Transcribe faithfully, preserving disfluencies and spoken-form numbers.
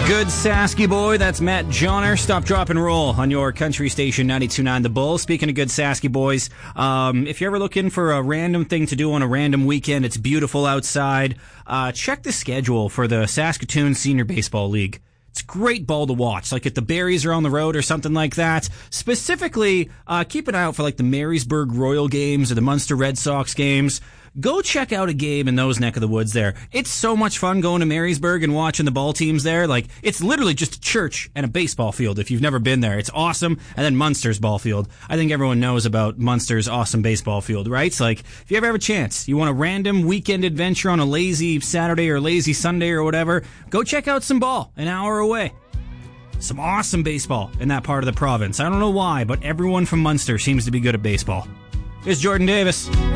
Good Sasky boy, that's Matt Johnner. Stop, drop, and roll on your country station ninety-two point nine The Bull. Speaking of good Sasky boys, um, if you're ever looking for a random thing to do on a random weekend, it's beautiful outside, uh, check the schedule for the Saskatoon Senior Baseball League. It's great ball to watch, like if the Berries are on the road or something like that. Specifically, uh, keep an eye out for like the Marysburg Royal games or the Munster Red Sox games. Go check out a game in those neck of the woods there. It's so much fun going to Marysburg and watching the ball teams there. Like, it's literally just a church and a baseball field if you've never been there. It's awesome. And then Munster's ball field. I think everyone knows about Munster's awesome baseball field, right? It's like, if you ever have a chance, you want a random weekend adventure on a lazy Saturday or lazy Sunday or whatever, go check out some ball an hour away. Some awesome baseball in that part of the province. I don't know why, but everyone from Munster seems to be good at baseball. It's Jordan Davis.